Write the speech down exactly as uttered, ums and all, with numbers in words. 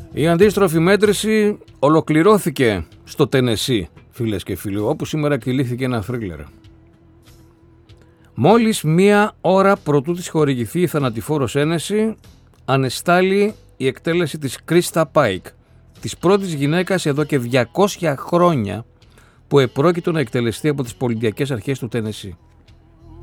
Η αντίστροφη μέτρηση ολοκληρώθηκε στο Τενεσί, φίλες και φίλοι, όπου σήμερα κυλήθηκε ένα θρίλερ. Μόλις μία ώρα προτού της χορηγηθεί η θανατηφόρος ένεση, ανεστάλλει η εκτέλεση της Κρίστα Πάικ, της πρώτης γυναίκας εδώ και διακόσια χρόνια που επρόκειτο να εκτελεστεί από τις πολιτιακές αρχές του Τενεσί.